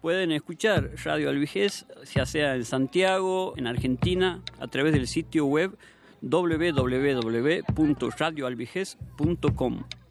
Pueden escuchar Radio Alvejez, ya sea en Santiago, en Argentina, a través del sitio web www.radioalvejez.com.